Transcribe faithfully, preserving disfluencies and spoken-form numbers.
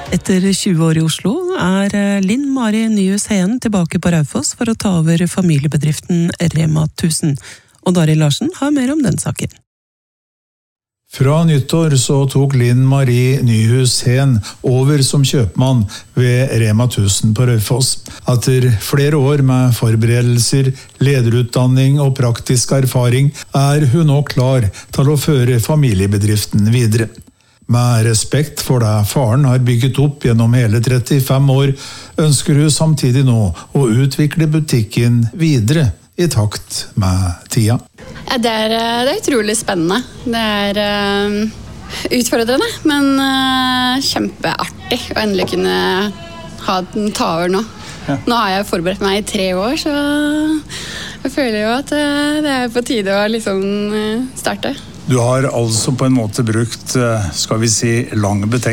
Etter tjue år i Oslo er Linn Mari Nyhus Heen tilbake på Raufoss for å ta over familiebedriften Rema tusen. Og Dari Larsen har mer om den saken. Fra nyttår så tok Linn Mari Nyhus Heen over som kjøpmann ved Rema tusen på Raufoss. Etter flere år med forberedelser, lederutdanning og praktisk erfaring er hun nå klar til å føre familiebedriften videre. Med respekt for det faren har bygget opp gjennom hele trettifem år, ønsker hun samtidig nå å utvikle butikken videre i takt med tida. Ja, det, er, det er utrolig spennende. Det er uh, utfordrende, men uh, kjempeartig å endelig kunne ha den ta over nå. Ja. Nå har jeg forberedt meg i tre år, så jeg føler jo at uh, det er på tide å liksom uh, starte. Du har altså på en måte brukt, skal vi si, lang betenkning